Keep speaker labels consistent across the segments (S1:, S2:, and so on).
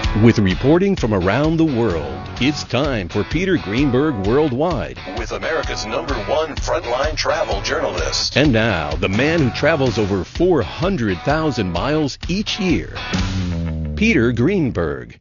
S1: With reporting from around the world, it's time for Peter Greenberg Worldwide.
S2: With America's #1 frontline travel journalist.
S1: And now, the man who travels over 400,000 miles each year, Peter Greenberg.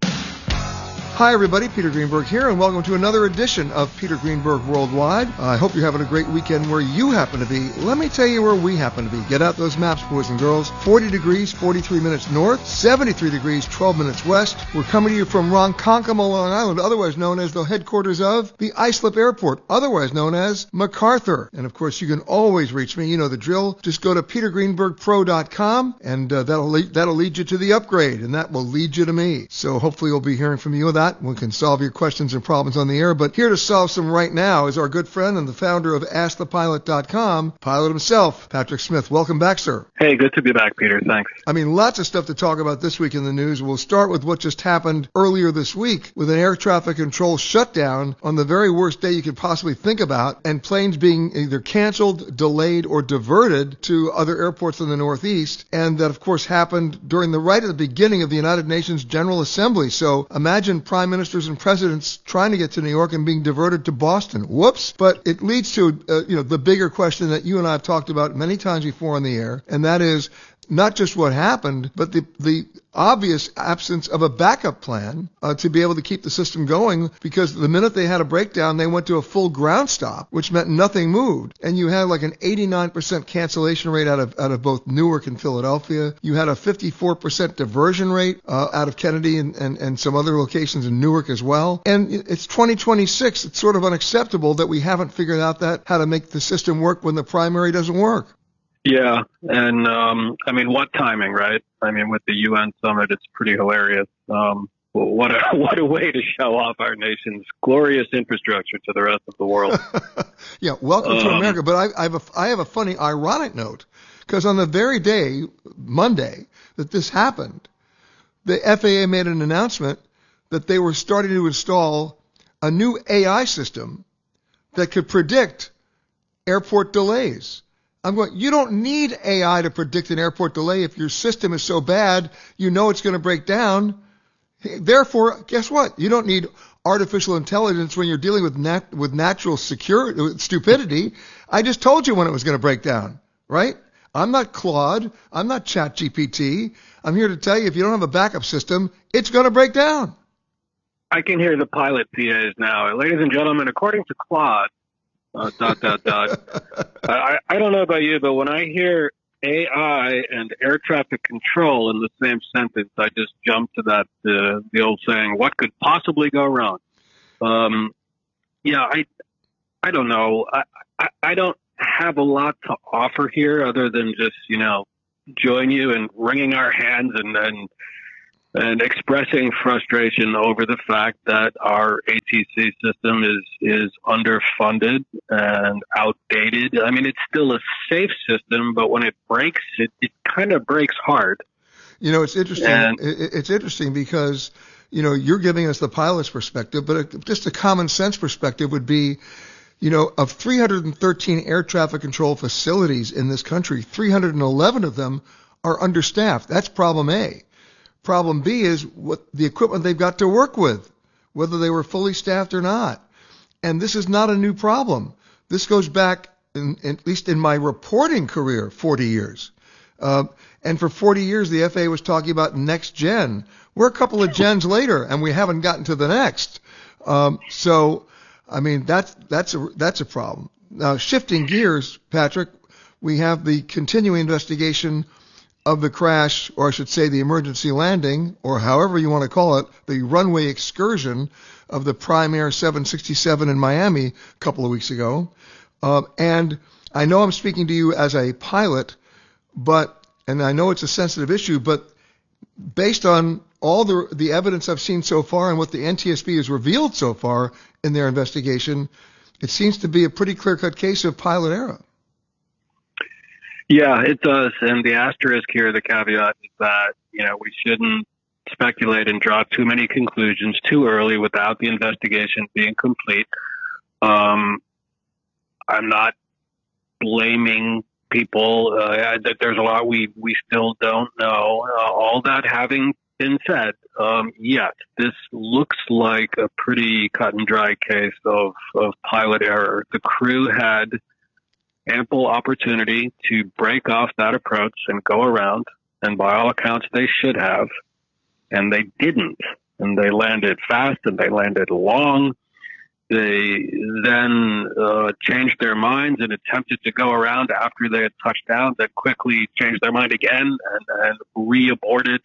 S3: Hi everybody, Peter Greenberg here, and welcome to another edition of Peter Greenberg Worldwide. I hope you're having a great weekend where you happen to be. Let me tell you where we happen to be. Get out those maps, boys and girls. 40 degrees, 43 minutes north, 73 degrees, 12 minutes west. We're coming to you from Ronkonkoma, Long Island, otherwise known as the headquarters of the Islip Airport, otherwise known as MacArthur. And of course, you can always reach me. You know the drill. Just go to petergreenbergpro.com, and that'll lead you to the upgrade, and that will lead you to me. So hopefully you'll be hearing from you on that. We can solve your questions and problems on the air, but here to solve some right now is our good friend and the founder of AskThePilot.com, pilot himself, Patrick Smith. Welcome back, sir.
S4: Hey, good to be back, Peter. Thanks.
S3: I mean, lots of stuff to talk about this week in the news. We'll start with what just happened earlier this week with an air traffic control shutdown on the very worst day you could possibly think about, and planes being either canceled, delayed, or diverted to other airports in the Northeast. And that, of course, happened during right at the beginning of the United Nations General Assembly. So imagine prime ministers and presidents trying to get to New York and being diverted to Boston. Whoops. But it leads to, the bigger question that you and I have talked about many times before on the air, and that is not just what happened, but the obvious absence of a backup plan to be able to keep the system going, because the minute they had a breakdown, they went to a full ground stop, which meant nothing moved. And you had like an 89% cancellation rate out of both Newark and Philadelphia. You had a 54% diversion rate out of Kennedy and some other locations in Newark as well. And it's 2026. It's sort of unacceptable that we haven't figured out how to make the system work when the primary doesn't work.
S4: Yeah, and what timing, right? I mean, with the UN summit, it's pretty hilarious. What a way to show off our nation's glorious infrastructure to the rest of the world.
S3: Yeah, welcome to America. But I have a funny, ironic note, because on the very day, Monday, that this happened, the FAA made an announcement that they were starting to install a new AI system that could predict airport delays. I'm going, you don't need AI to predict an airport delay if your system is so bad, you know it's going to break down. Therefore, guess what? You don't need artificial intelligence when you're dealing with natural stupidity. I just told you when it was going to break down, right? I'm not Claude. I'm not ChatGPT. I'm here to tell you if you don't have a backup system, it's going to break down.
S4: I can hear the pilot PAs now. Ladies and gentlemen, according to Claude, ... I don't know about you, but when I hear AI and air traffic control in the same sentence, I just jump to that, the old saying, what could possibly go wrong? I don't know. I don't have a lot to offer here other than just, join you in wringing our hands and expressing frustration over the fact that our ATC system is underfunded and outdated. I mean, it's still a safe system, but when it breaks, it kind of breaks hard.
S3: It's interesting. It's interesting because, you're giving us the pilot's perspective, but just a common sense perspective would be, of 313 air traffic control facilities in this country, 311 of them are understaffed. That's problem A. Problem B is what the equipment they've got to work with, whether they were fully staffed or not. And this is not a new problem. This goes back, at least in my reporting career, 40 years. And for 40 years, the FAA was talking about next gen. We're a couple of gens later, and we haven't gotten to the next. So, I mean, that's a problem. Now, shifting gears, Patrick, we have the continuing investigation of the crash, or I should say the emergency landing, or however you want to call it, the runway excursion of the Prime Air 767 in Miami a couple of weeks ago. And I know I'm speaking to you as a pilot, and I know it's a sensitive issue, but based on all the evidence I've seen so far and what the NTSB has revealed so far in their investigation, it seems to be a pretty clear-cut case of pilot error.
S4: Yeah, it does. And the asterisk here, the caveat is that, we shouldn't speculate and draw too many conclusions too early without the investigation being complete. I'm not blaming people. There's a lot we still don't know. All that having been said, yes, this looks like a pretty cut and dry case of pilot error. The crew had ample opportunity to break off that approach and go around, and by all accounts they should have, and they didn't. And they landed fast and they landed long. They then changed their minds and attempted to go around after they had touched down, then quickly changed their mind again and re-aborted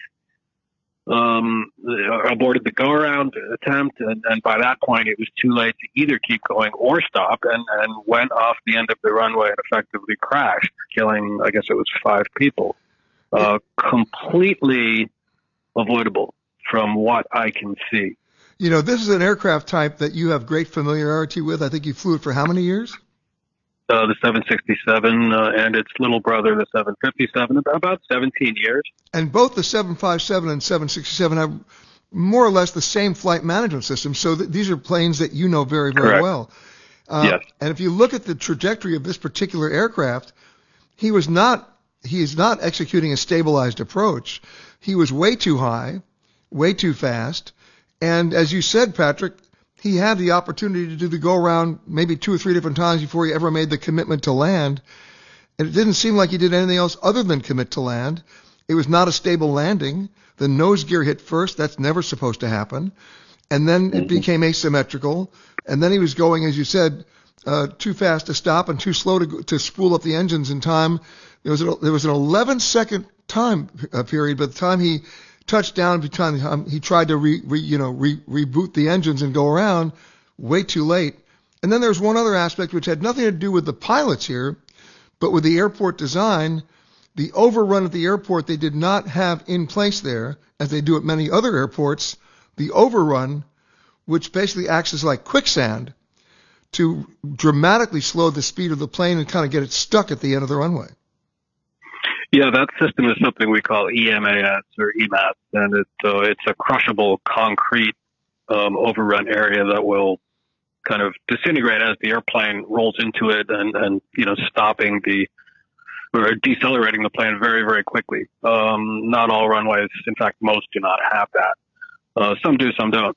S4: the go-around attempt. And by that point, it was too late to either keep going or stop, and went off the end of the runway and effectively crashed, killing, I guess it was 5 people. Completely avoidable from what I can see.
S3: You know, this is an aircraft type that you have great familiarity with. I think you flew it for how many years?
S4: The 767 and its little brother, the 757, about 17 years.
S3: And both the 757 and 767 have more or less the same flight management system. So these are planes that you know very, very well.
S4: Yes.
S3: And if you look at the trajectory of this particular aircraft, he is not executing a stabilized approach. He was way too high, way too fast. And as you said, Patrick, he had the opportunity to do the go-around maybe 2 or 3 different times before he ever made the commitment to land. And it didn't seem like he did anything else other than commit to land. It was not a stable landing. The nose gear hit first. That's never supposed to happen. And then it became asymmetrical. And then he was going, as you said, too fast to stop and too slow to spool up the engines in time. There was an 11-second time period by the time he touched down, by the time he tried to reboot the engines and go around. Way too late. And then there's one other aspect which had nothing to do with the pilots here, but with the airport design. The overrun at the airport they did not have in place there, as they do at many other airports. The overrun, which basically acts as like quicksand to dramatically slow the speed of the plane and kind of get it stuck at the end of the runway.
S4: Yeah, that system is something we call EMAS or EMAS, and it's a crushable concrete overrun area that will kind of disintegrate as the airplane rolls into it, and stopping or decelerating the plane very, very quickly. Not all runways, in fact, most do not have that. Some do, some don't.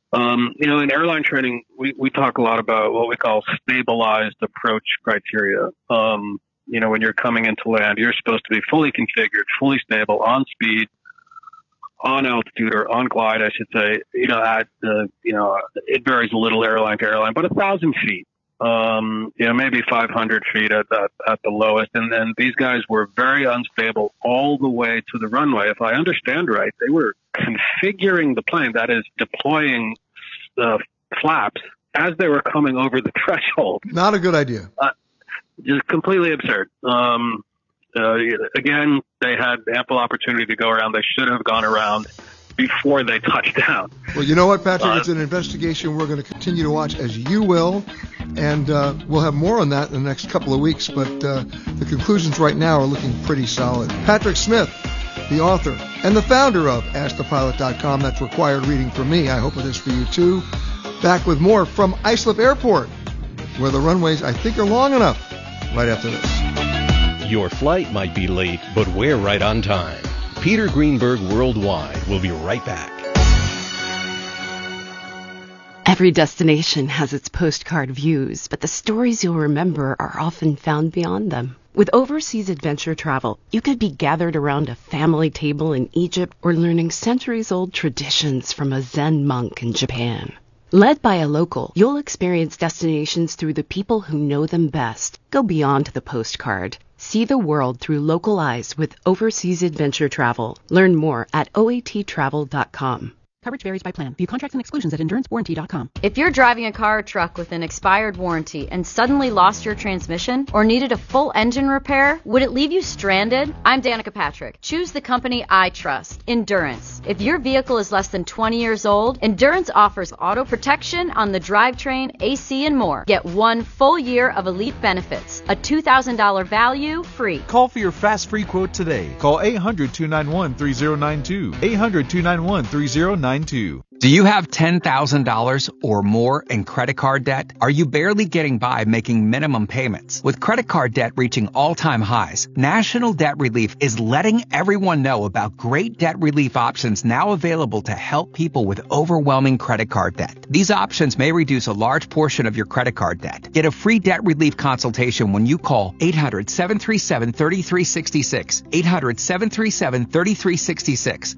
S4: In airline training, we talk a lot about what we call stabilized approach criteria. When you're coming into land, you're supposed to be fully configured, fully stable, on speed, on altitude, or on glide, I should say. It varies a little airline to airline, but 1,000 feet. Maybe 500 feet at the lowest. And then these guys were very unstable all the way to the runway. If I understand right, they were configuring the plane, that is, deploying the flaps as they were coming over the threshold.
S3: Not a good idea.
S4: Just completely absurd. Again, they had ample opportunity to go around. They should have gone around before they touched down.
S3: Well, you know what, Patrick? It's an investigation we're going to continue to watch, as you will, and we'll have more on that in the next couple of weeks, but the conclusions right now are looking pretty solid. Patrick Smith, the author and the founder of AskThePilot.com. That's required reading for me. I hope it is for you, too. Back with more from Islip Airport, where the runways, I think, are long enough, right after this.
S1: Your flight might be late, but we're right on time. Peter Greenberg Worldwide will be right back.
S5: Every destination has its postcard views, but the stories you'll remember are often found beyond them. With overseas adventure travel, you could be gathered around a family table in Egypt or learning centuries-old traditions from a Zen monk in Japan. Led by a local, you'll experience destinations through the people who know them best. Go beyond the postcard. See the world through local eyes with overseas adventure travel. Learn more at oattravel.com.
S6: Coverage varies by plan. View contracts and exclusions at endurancewarranty.com.
S7: If you're driving a car or truck with an expired warranty and suddenly lost your transmission or needed a full engine repair, would it leave you stranded? I'm Danica Patrick. Choose the company I trust, Endurance. If your vehicle is less than 20 years old, Endurance offers auto protection on the drivetrain, AC, and more. Get 1 full year of elite benefits, a $2,000 value free.
S8: Call for your fast free quote today. Call 800-291-3092. 800-291-3092. Do you have $10,000 or more in credit card debt? Are you barely getting by making minimum payments? With credit card debt reaching all-time highs, National Debt Relief is letting everyone know about great debt relief options now available to help people with overwhelming credit card debt. These options may reduce a large portion of your credit card debt. Get a free debt relief consultation when you call 800-737-3366, 800-737-3366,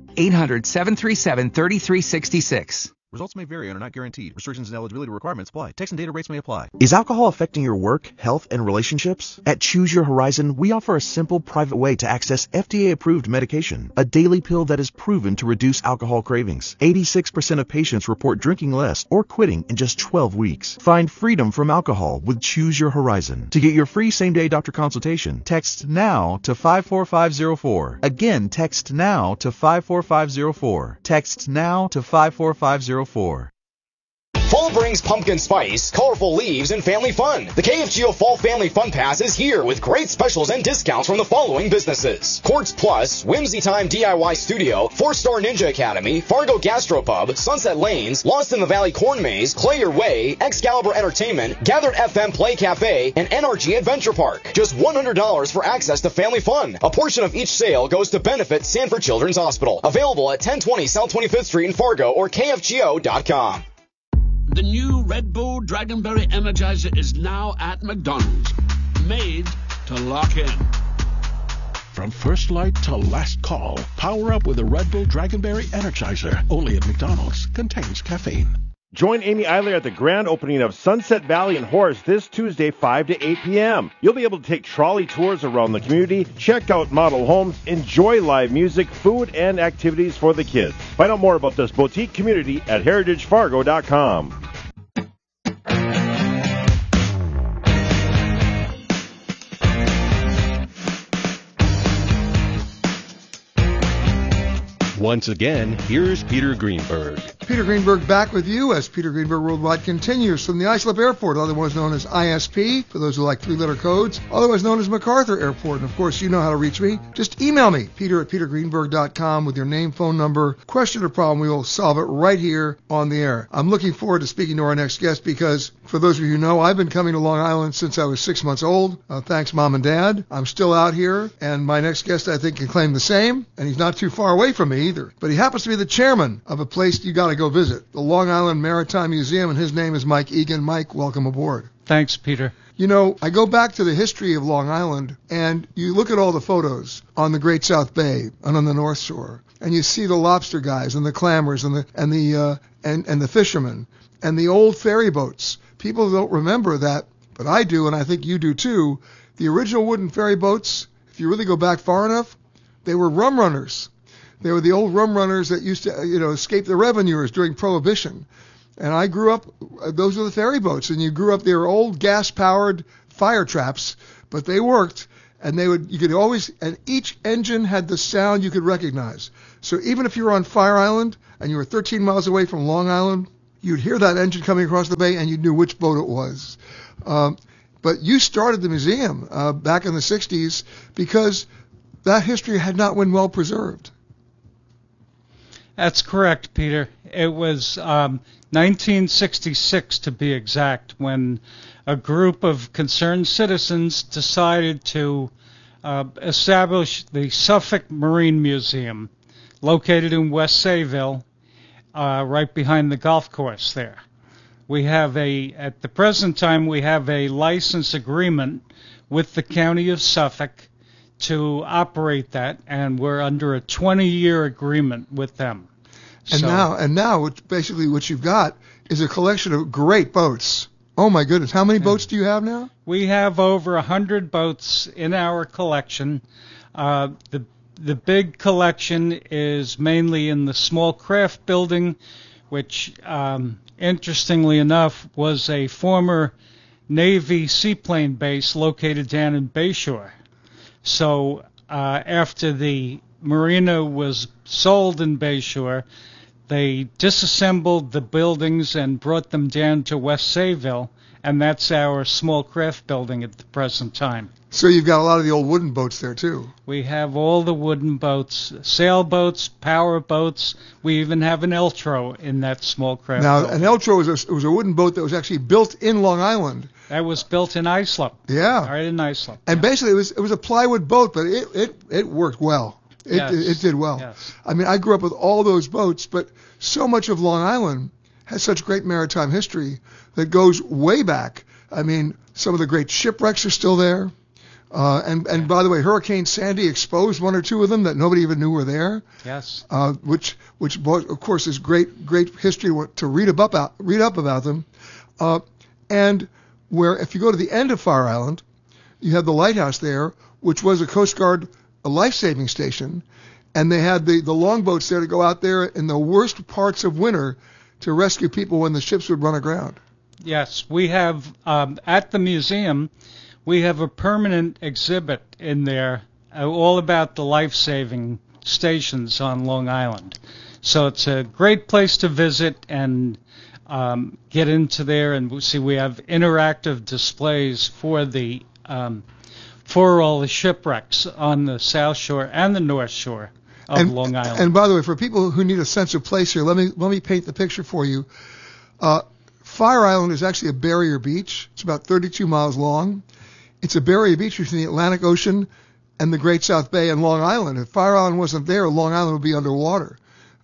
S8: 800-737-3366.
S9: Results may vary and are not guaranteed. Restrictions and eligibility requirements apply. Text and data rates may apply.
S10: Is alcohol affecting your work, health, and relationships? At Choose Your Horizon, we offer a simple, private way to access FDA-approved medication, a daily pill that is proven to reduce alcohol cravings. 86% of patients report drinking less or quitting in just 12 weeks. Find freedom from alcohol with Choose Your Horizon. To get your free same-day doctor consultation, text NOW to 54504. Again, text NOW to 54504. Text NOW to 54504.
S11: Fall brings pumpkin spice, colorful leaves, and family fun. The KFGO Fall Family Fun Pass is here with great specials and discounts from the following businesses: Quartz Plus, Whimsy Time DIY Studio, 4-Star Ninja Academy, Fargo Gastropub, Sunset Lanes, Lost in the Valley Corn Maze, Clay Your Way, Excalibur Entertainment, Gathered FM Play Cafe, and NRG Adventure Park. Just $100 for access to family fun. A portion of each sale goes to benefit Sanford Children's Hospital. Available at 1020 South 25th Street in Fargo or KFGO.com.
S12: The new Red Bull Dragonberry Energizer is now at McDonald's. Made to lock in.
S13: From first light to last call, power up with the Red Bull Dragonberry Energizer. Only at McDonald's. Contains caffeine.
S14: Join Amy Eiler at the grand opening of Sunset Valley in Horace this Tuesday, 5 to 8 p.m. You'll be able to take trolley tours around the community, check out model homes, enjoy live music, food, and activities for the kids. Find out more about this boutique community at heritagefargo.com.
S1: Once again, here's Peter Greenberg.
S3: Peter Greenberg back with you as Peter Greenberg Worldwide continues from the Islip Airport, otherwise known as ISP, for those who like three-letter codes, otherwise known as MacArthur Airport. And, of course, you know how to reach me. Just email me, peter@petergreenberg.com, with your name, phone number, question or problem. We will solve it right here on the air. I'm looking forward to speaking to our next guest because, for those of you who know, I've been coming to Long Island since I was 6 months old. Thanks, Mom and Dad. I'm still out here, and my next guest, I think, can claim the same, and he's not too far away from me either. But he happens to be the chairman of a place you got to go visit, the Long Island Maritime Museum, and his name is Mike Egan. Mike, welcome aboard.
S15: Thanks, Peter.
S3: You know, I go back to the history of Long Island, and you look at all the photos on the Great South Bay and on the North Shore, and you see the lobster guys and the clammers and the fishermen and the old ferry boats. People don't remember that, but I do, and I think you do too. The original wooden ferry boats, if you really go back far enough, they were rum runners. They were the old rum runners that used to, escape the revenuers during Prohibition. And I grew up, those were the ferry boats, and you grew up, they were old gas-powered fire traps, but they worked, and you could always, and each engine had the sound you could recognize. So even if you were on Fire Island, and you were 13 miles away from Long Island, you'd hear that engine coming across the bay, and you knew which boat it was. But you started the museum back in the 60s because that history had not been well preserved.
S15: That's correct, Peter. It was 1966, to be exact, when a group of concerned citizens decided to establish the Suffolk Marine Museum, located in West Sayville, right behind the golf course there. We have at the present time, we have a license agreement with the County of Suffolk to operate that, and we're under a 20-year agreement with them.
S3: And now, basically what you've got is a collection of great boats. Oh my goodness, how many boats do you have now?
S15: We have over 100 boats in our collection. The big collection is mainly in the small craft building, which, interestingly enough, was a former Navy seaplane base located down in Bayshore. So after the marina was sold in Bayshore, they disassembled the buildings and brought them down to West Sayville and that's our small craft building at the present time.
S3: So you've got a lot of the old wooden boats there, too.
S15: We have all the wooden boats, sailboats, power boats. We even have an Eltro in that small craft
S3: Now,
S15: building.
S3: an Eltro was a wooden boat that was actually built in Long Island.
S15: That was built in Islip.
S3: Yeah.
S15: Right in Islip.
S3: And basically, it was a plywood boat, but it worked well. It did well.
S15: Yes.
S3: I mean, I grew up with all those boats, but so much of Long Island has such great maritime history that goes way back. I mean, some of the great shipwrecks are still there. And by the way, Hurricane Sandy exposed one or two of them that nobody even knew were there.
S15: Yes.
S3: Which of course is great history to read up about them. And where if you go to the end of Fire Island, you have the lighthouse there, which was a Coast Guard life-saving station, and they had the longboats there to go out there in the worst parts of winter to rescue people when the ships would run aground.
S15: Yes, we have at the museum. We have a permanent exhibit in there all about the life-saving stations on Long Island. So it's a great place to visit and get into there and see. We have interactive displays for all the shipwrecks on the South Shore and the North Shore of Long Island.
S3: And by the way, for people who need a sense of place here, let me paint the picture for you. Fire Island is actually a barrier beach. It's about 32 miles long. It's a barrier beach between the Atlantic Ocean and the Great South Bay and Long Island. If Fire Island wasn't there, Long Island would be underwater.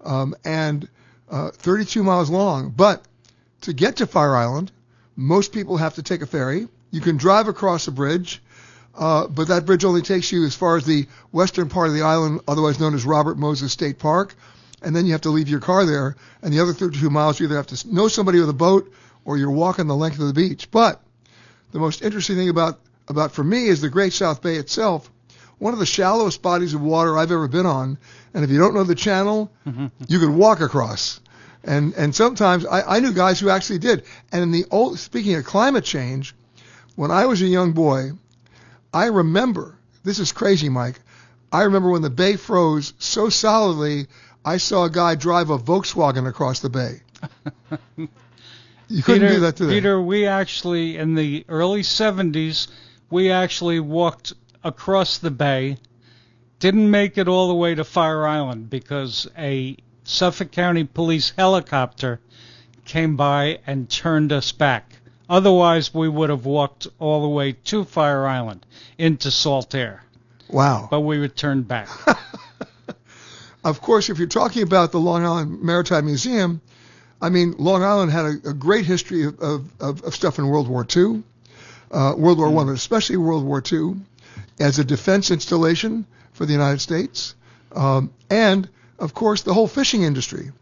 S3: 32 miles long. But to get to Fire Island, most people have to take a ferry. You can drive across a bridge, but that bridge only takes you as far as the western part of the island, otherwise known as Robert Moses State Park. And then you have to leave your car there. And the other 32 miles, you either have to know somebody with a boat or you're walking the length of the beach. But the most interesting thing about for me is the Great South Bay itself, one of the shallowest bodies of water I've ever been on. And if you don't know the channel, you could walk across. And sometimes I knew guys who actually did. And in the speaking of climate change, when I was a young boy, I remember, this is crazy, Mike, I remember when the bay froze so solidly, I saw a guy drive a Volkswagen across the bay. You couldn't do that today.
S15: Peter, we actually, in the early 70s, we actually walked across the bay, didn't make it all the way to Fire Island because a Suffolk County Police helicopter came by and turned us back. Otherwise, we would have walked all the way to Fire Island into salt air.
S3: Wow.
S15: But we returned back.
S3: Of course, if you're talking about the Long Island Maritime Museum, I mean, Long Island had a great history of stuff in World War II, World War I, but especially World War II, as a defense installation for the United States. And, of course, the whole fishing industry,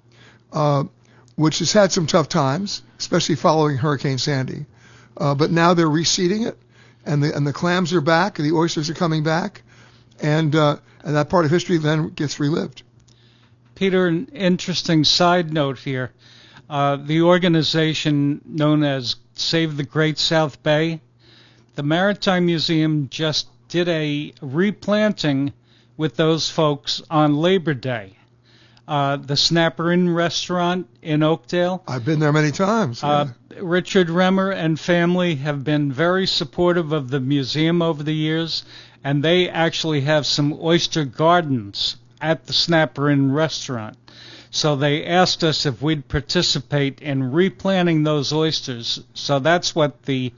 S3: which has had some tough times, especially following Hurricane Sandy. But now they're reseeding it, and the clams are back, the oysters are coming back, and that part of history then gets relived.
S15: Peter, an interesting side note here. The organization known as Save the Great South Bay, the Maritime Museum just did a replanting with those folks on Labor Day. The Snapper Inn restaurant in Oakdale.
S3: I've been there many times. Yeah.
S15: Richard Remmer and family have been very supportive of the museum over the years, and they actually have some oyster gardens at the Snapper Inn restaurant. So they asked us if we'd participate in replanting those oysters. So that's what the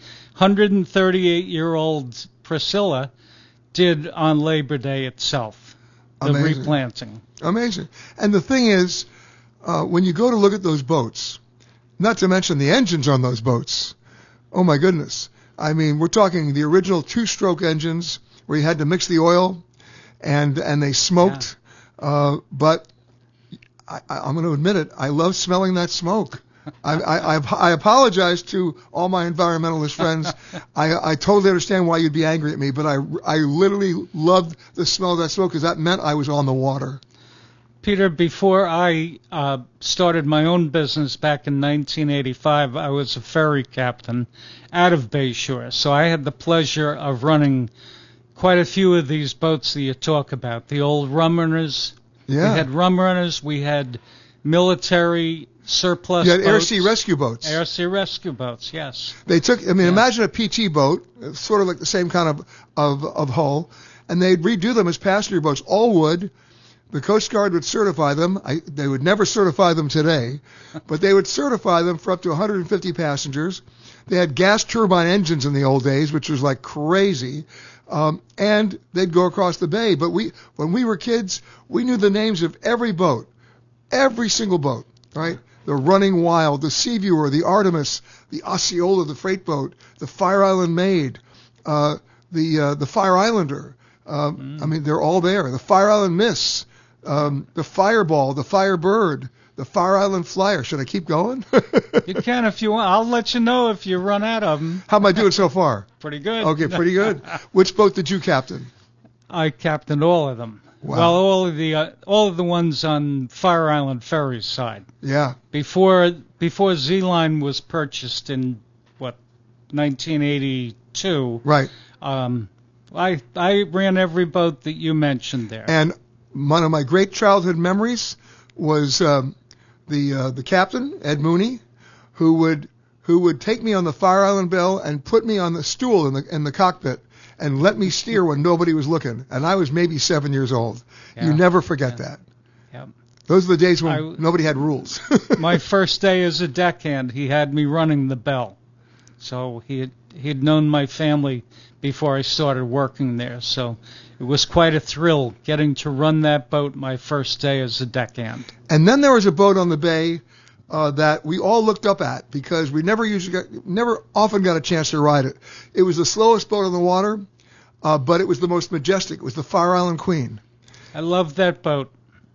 S15: 138-year-old Priscilla did on Labor Day itself, the replanting.
S3: Amazing. And the thing is, when you go to look at those boats, not to mention the engines on those boats, oh my goodness. I mean, we're talking the original two-stroke engines where you had to mix the oil and they smoked. Yeah. But I'm going to admit it, I love smelling that smoke. I apologize to all my environmentalist friends. I totally understand why you'd be angry at me, but I literally loved the smell of that smoke because that meant I was on the water.
S15: Peter, before I started my own business back in 1985, I was a ferry captain out of Bayshore. So I had the pleasure of running quite a few of these boats that you talk about, the old rum runners.
S3: Yeah.
S15: We had rum runners. We had military surplus
S3: You had
S15: boats.
S3: air-sea rescue boats.
S15: Air-sea rescue boats, yes.
S3: They took, imagine a PT boat, sort of like the same kind of hull, and they'd redo them as passenger boats, all wood. The Coast Guard would certify them. They would never certify them today, but they would certify them for up to 150 passengers. They had gas turbine engines in the old days, which was like crazy, and they'd go across the bay. But when we were kids, we knew the names of every boat, every single boat, right? The Running Wild, the Seaviewer, the Artemis, the Osceola, the freight boat, the Fire Island Maid, the Fire Islander. I mean, they're all there. The Fire Island Miss, the Fireball, the Firebird, the Fire Island Flyer. Should I keep going?
S15: You can if you want. I'll let you know if you run out of them.
S3: How am I doing so far?
S15: Pretty good.
S3: Okay, pretty good. Which boat did you captain?
S15: I captained all of them.
S3: Wow.
S15: Well, all of the ones on Fire Island Ferry's side.
S3: Yeah.
S15: Before Z-Line was purchased in 1982.
S3: Right.
S15: I ran every boat that you mentioned there.
S3: And one of my great childhood memories was the captain, Ed Mooney, who would take me on the Fire Island Belle and put me on the stool in the cockpit and let me steer when nobody was looking. And I was maybe 7 years old. Yeah. You never forget that.
S15: Yep.
S3: Those are the days when nobody had rules.
S15: My first day as a deckhand, he had me running the Belle. So he'd known my family before I started working there. So it was quite a thrill getting to run that boat my first day as a deckhand.
S3: And then there was a boat on the bay that we all looked up at because we never often got a chance to ride it. It was the slowest boat on the water, but it was the most majestic. It was the Fire Island Queen.
S15: I love that boat.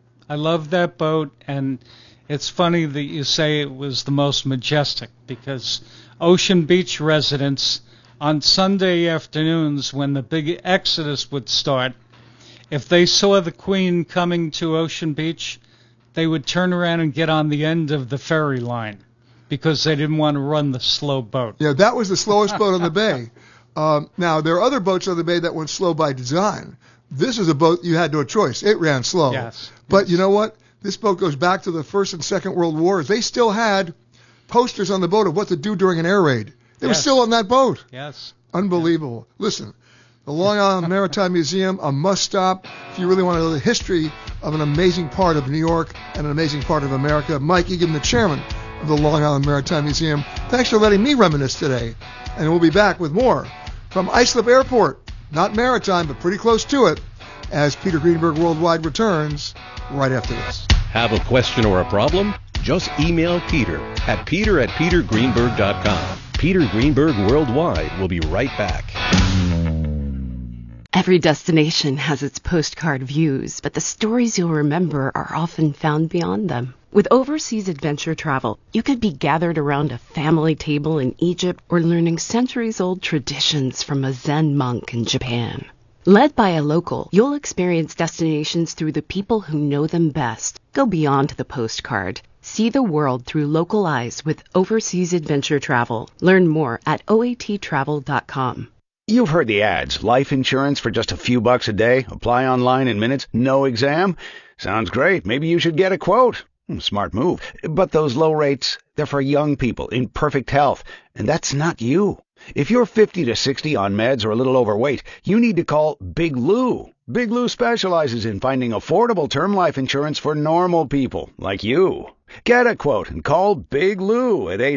S15: And it's funny that you say it was the most majestic because Ocean Beach residents on Sunday afternoons when the big exodus would start, if they saw the Queen coming to Ocean Beach, they would turn around and get on the end of the ferry line because they didn't want to run the slow boat.
S3: Yeah, that was the slowest boat on the bay. Now, there are other boats on the bay that went slow by design. This is a boat you had no choice. It ran slow.
S15: Yes.
S3: But you know what? This boat goes back to the First and Second World Wars. They still had posters on the boat of what to do during an air raid. They were still on that boat.
S15: Yes.
S3: Unbelievable. Listen, the Long Island Maritime Museum, a must-stop if you really want to know the history of an amazing part of New York and an amazing part of America. Mike Egan, the chairman of the Long Island Maritime Museum, thanks for letting me reminisce today. And we'll be back with more from Islip Airport, not maritime, but pretty close to it, as Peter Greenberg Worldwide returns right after this.
S1: Have a question or a problem? Just email Peter at peter@petergreenberg.com. Peter Greenberg Worldwide will be right back.
S5: Every destination has its postcard views, but the stories you'll remember are often found beyond them. With overseas adventure travel, you could be gathered around a family table in Egypt or learning centuries-old traditions from a Zen monk in Japan. Led by a local, you'll experience destinations through the people who know them best. Go beyond the postcard. See the world through local eyes with overseas adventure travel. Learn more at oattravel.com.
S16: You've heard the ads. Life insurance for just a few bucks a day. Apply online in minutes. No exam. Sounds great. Maybe you should get a quote. Smart move. But those low rates, they're for young people in perfect health. And that's not you. If you're 50 to 60 on meds or a little overweight, you need to call Big Lou. Big Lou specializes in finding affordable term life insurance for normal people like you. Get a quote and call Big Lou at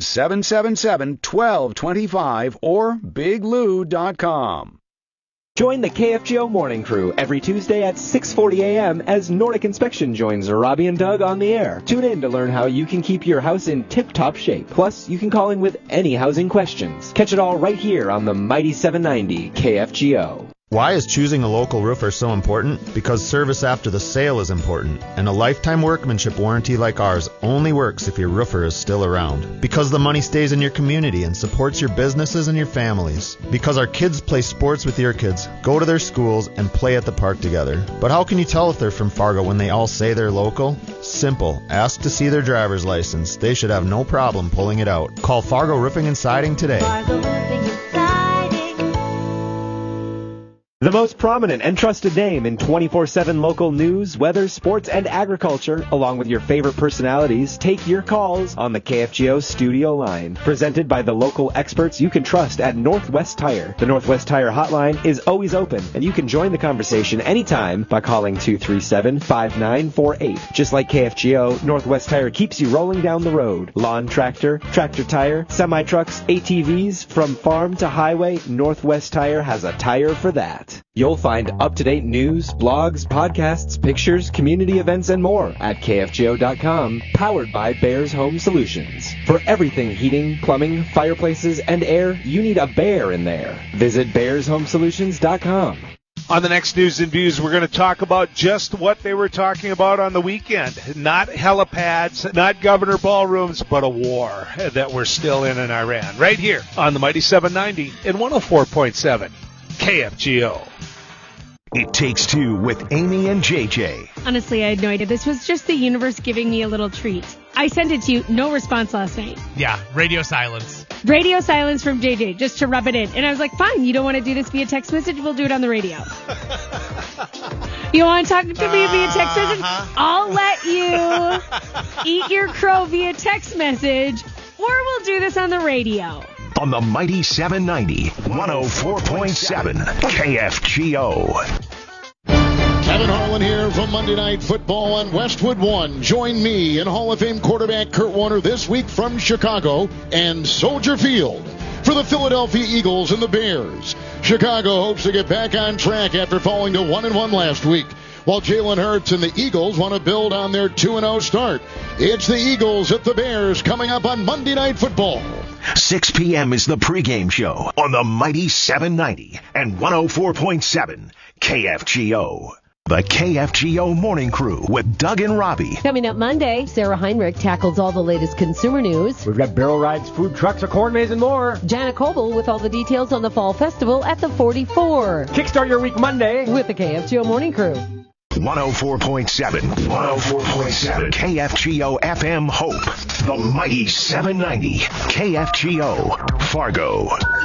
S16: 800-777-1225 or biglou.com.
S17: Join the KFGO Morning Crew every Tuesday at 6:40 a.m. as Nordic Inspection joins Robbie and Doug on the air. Tune in to learn how you can keep your house in tip-top shape. Plus, you can call in with any housing questions. Catch it all right here on the Mighty 790 KFGO.
S10: Why is choosing a local roofer so important? Because service after the sale is important, and a lifetime workmanship warranty like ours only works if your roofer is still around. Because the money stays in your community and supports your businesses and your families. Because our kids play sports with your kids, go to their schools, and play at the park together. But how can you tell if they're from Fargo when they all say they're local? Simple. Ask to see their driver's license. They should have no problem pulling it out. Call Fargo Roofing and Siding today.
S18: The
S17: The most prominent and trusted name in 24/7 local news, weather, sports, and agriculture, along with your favorite personalities, take your calls on the KFGO studio line. Presented by the local experts you can trust at Northwest Tire. The Northwest Tire hotline is always open, and you can join the conversation anytime by calling 237-5948. Just like KFGO, Northwest Tire keeps you rolling down the road. Lawn tractor, tractor tire, semi-trucks, ATVs, from farm to highway, Northwest Tire has a tire for that. You'll find up-to-date news, blogs, podcasts, pictures, community events, and more at KFGO.com, powered by Bears Home Solutions. For everything heating, plumbing, fireplaces, and air, you need a bear in there. Visit BearsHomeSolutions.com.
S18: On the next News and Views, we're going to talk about just what they were talking about on the weekend. Not helipads, not governor ballrooms, but a war that we're still in Iran. Right here on the Mighty 790 and 104.7 KFGO.
S19: It Takes Two with Amy and JJ.
S20: Honestly, I had no idea. This was just the universe giving me a little treat. I sent it to you. No response last night.
S21: Yeah, radio silence.
S20: Radio silence from JJ, just to rub it in. And I was like, fine, you don't want to do this via text message? We'll do it on the radio. You want to talk to me via text message? I'll let you eat your crow via text message, or we'll do this on the radio.
S19: On the Mighty 790, 104.7 KFGO.
S22: Kevin Harlan here from Monday Night Football on Westwood One. Join me and Hall of Fame quarterback Kurt Warner this week from Chicago and Soldier Field for the Philadelphia Eagles and the Bears. Chicago hopes to get back on track after falling to 1-1 last week, while Jalen Hurts and the Eagles want to build on their 2-0 start. It's the Eagles at the Bears coming up on Monday Night Football.
S19: 6 p.m. is the pregame show on the Mighty 790 and 104.7 KFGO. The KFGO Morning Crew with Doug and Robbie.
S23: Coming up Monday, Sarah Heinrich tackles all the latest consumer news.
S17: We've got barrel rides, food trucks, a corn maze, and more.
S23: Janet Coble with all the details on the Fall Festival at the 44.
S17: Kickstart your week Monday
S23: with the KFGO Morning Crew.
S19: 104.7 KFGO FM Hope. The Mighty 790 KFGO Fargo.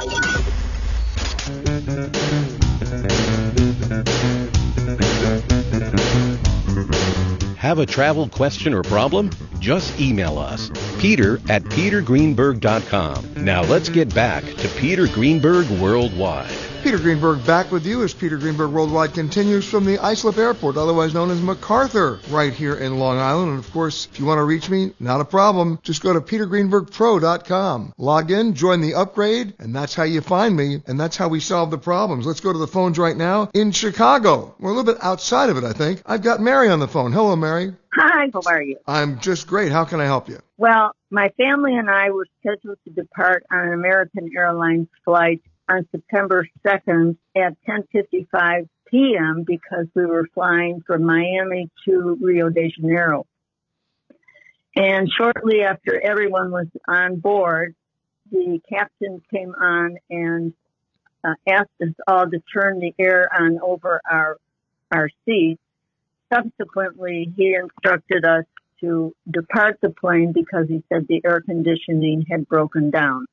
S1: Have a travel question or problem? Just email us, peter@petergreenberg.com. Now let's get back to Peter Greenberg Worldwide.
S3: Peter Greenberg back with you as Peter Greenberg Worldwide continues from the Islip Airport, otherwise known as MacArthur, right here in Long Island. And of course, if you want to reach me, not a problem. Just go to petergreenbergpro.com. Log in, join the upgrade, and that's how you find me, and that's how we solve the problems. Let's go to the phones right now in Chicago. We're a little bit outside of it, I think. I've got Mary on the phone. Hello, Mary.
S24: Hi, how are you?
S3: I'm just great. How can I help you?
S24: Well, my family and I were scheduled to depart on an American Airlines flight on September 2nd at 10:55 p.m. because we were flying from Miami to Rio de Janeiro. And shortly after everyone was on board, the captain came on and asked us all to turn the air on over our seats. Subsequently, he instructed us to depart the plane because he said the air conditioning had broken down.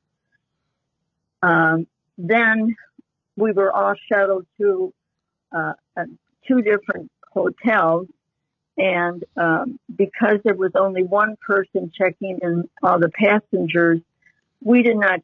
S24: Then we were all shuttled to 2 different hotels, and because there was only one person checking in all the passengers, we did not